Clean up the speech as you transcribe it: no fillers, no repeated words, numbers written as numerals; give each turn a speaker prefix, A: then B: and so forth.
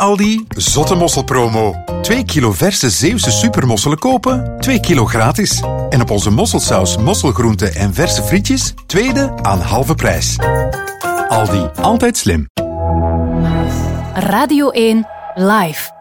A: Aldi, zotte mosselpromo. 2 kilo verse Zeeuwse supermosselen kopen, 2 kilo gratis. En op onze mosselsaus, mosselgroenten en verse frietjes, tweede aan halve prijs. Aldi, altijd slim.
B: Radio 1 Live.